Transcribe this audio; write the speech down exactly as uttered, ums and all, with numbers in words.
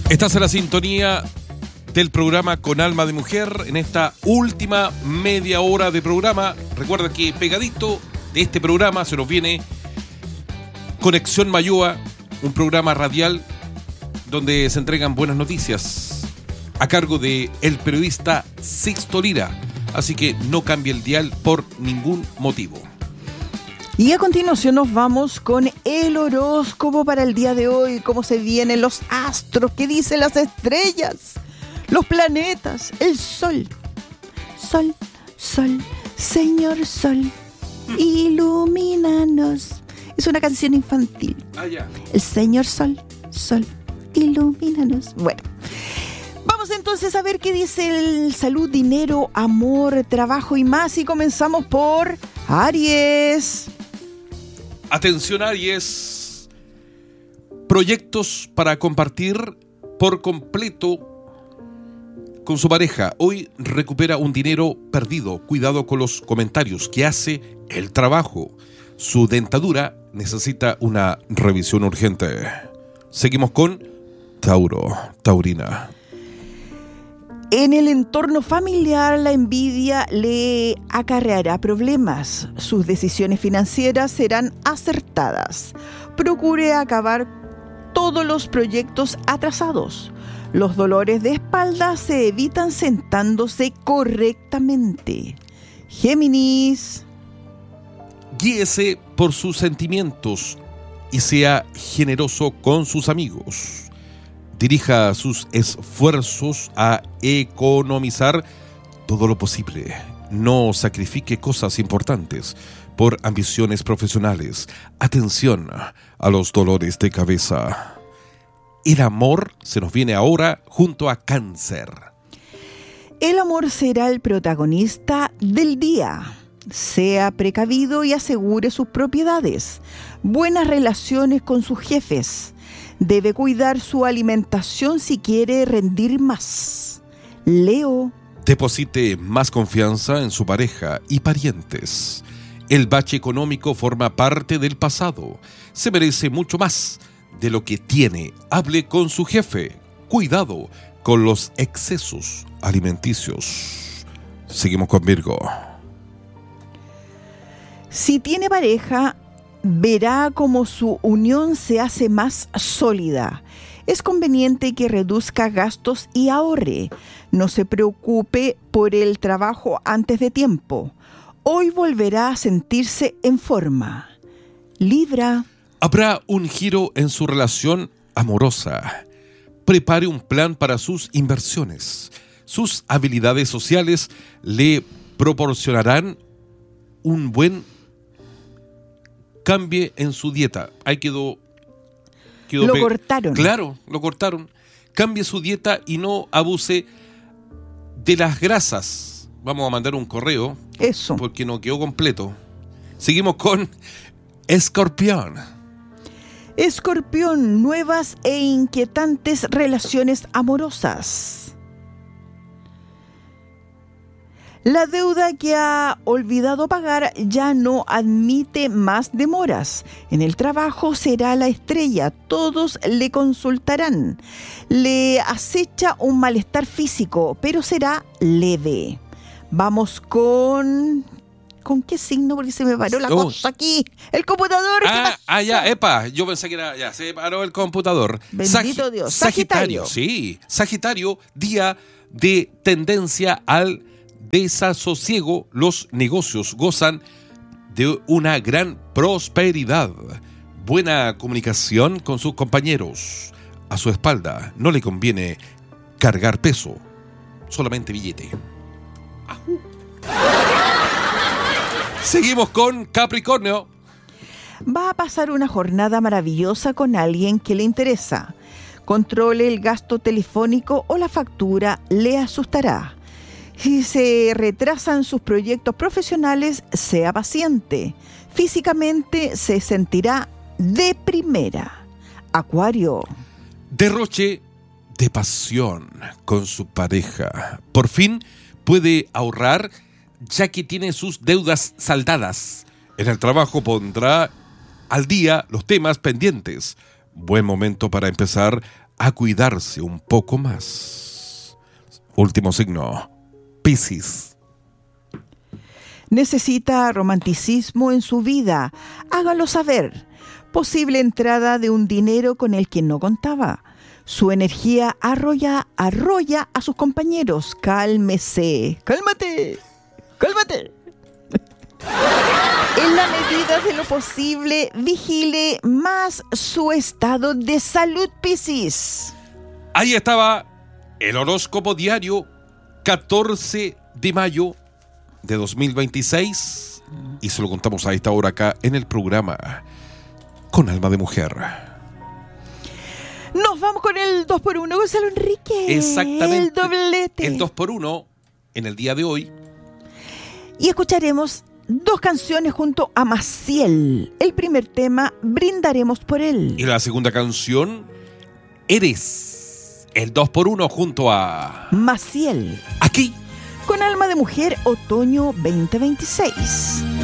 Estás en la sintonía del programa Con Alma de Mujer en esta última media hora de programa. Recuerda que pegadito de este programa se nos viene Conexión Mayoa, un programa radial donde se entregan buenas noticias a cargo de el periodista Sixto Lira. Así que no cambie el dial por ningún motivo. Y a continuación nos vamos con el horóscopo para el día de hoy. Cómo se vienen los astros, qué dicen las estrellas, los planetas, el sol. Sol, sol, señor sol, ilumínanos. Es una canción infantil. Ah, ya. El señor sol, sol, ilumínanos. Bueno, vamos entonces a ver qué dice el salud, dinero, amor, trabajo y más. Y comenzamos por Aries. Atención, Aries. Proyectos para compartir por completo con su pareja. Hoy recupera un dinero perdido. Cuidado con los comentarios que hace el trabajo. Su dentadura necesita una revisión urgente. Seguimos con Tauro, Taurina. En el entorno familiar, la envidia le acarreará problemas. Sus decisiones financieras serán acertadas. Procure acabar todos los proyectos atrasados. Los dolores de espalda se evitan sentándose correctamente. Géminis. Guíese por sus sentimientos y sea generoso con sus amigos. Dirija sus esfuerzos a economizar todo lo posible. No sacrifique cosas importantes por ambiciones profesionales. Atención a los dolores de cabeza. El amor se nos viene ahora junto a Cáncer. El amor será el protagonista del día. Sea precavido y asegure sus propiedades. Buenas relaciones con sus jefes. Debe cuidar su alimentación si quiere rendir más. Leo. Deposite más confianza en su pareja y parientes. El bache económico forma parte del pasado. Se merece mucho más de lo que tiene. Hable con su jefe. Cuidado con los excesos alimenticios. Seguimos con Virgo. Si tiene pareja, verá cómo su unión se hace más sólida. Es conveniente que reduzca gastos y ahorre. No se preocupe por el trabajo antes de tiempo. Hoy volverá a sentirse en forma. Libra. Habrá un giro en su relación amorosa. Prepare un plan para sus inversiones. Sus habilidades sociales le proporcionarán un buen cambie en su dieta. Ahí quedó... quedó lo pe- cortaron. Claro, lo cortaron. Cambie su dieta y no abuse de las grasas. Vamos a mandar un correo. Eso. Porque no quedó completo. Seguimos con Escorpión. Escorpión, nuevas e inquietantes relaciones amorosas. La deuda que ha olvidado pagar ya no admite más demoras. En el trabajo será la estrella, todos le consultarán. Le acecha un malestar físico, pero será leve. Vamos con... ¿Con qué signo? Porque se me paró la Oh. cosa aquí. El computador. Ah, ah, ya, epa. Yo pensé que era... Ya, se paró el computador. Bendito Dios. Sagitario. Sagitario, sí. Sagitario, día de tendencia al desasosiego. Los negocios gozan de una gran prosperidad. Buena comunicación con sus compañeros. A su espalda no le conviene cargar peso, solamente billete. Ajú. Seguimos con Capricornio. Va a pasar una jornada maravillosa con alguien que le interesa. Controle el gasto telefónico o la factura le asustará. Si se retrasan sus proyectos profesionales, sea paciente. Físicamente se sentirá de primera. Acuario. Derroche de pasión con su pareja. Por fin puede ahorrar, ya que tiene sus deudas saldadas. En el trabajo pondrá al día los temas pendientes. Buen momento para empezar a cuidarse un poco más. Último signo, Piscis. Necesita romanticismo en su vida. Hágalo saber. Posible entrada de un dinero con el que no contaba. Su energía arrolla, arrolla a sus compañeros. Cálmese. Cálmate. Cálmate. En la medida de lo posible, vigile más su estado de salud, Piscis. Ahí estaba el horóscopo diario catorce de mayo de dos mil veintiséis y se lo contamos a esta hora acá en el programa Con Alma de Mujer. Nos vamos con el dos por uno, Gonzalo Enrique. Exactamente. El doblete. El dos por uno en el día de hoy. Y escucharemos dos canciones junto a Maciel. El primer tema, Brindaremos por él. Y la segunda canción, Eres. El dos por uno junto a Maciel. Aquí. Con Alma de Mujer, otoño veinte veintiséis.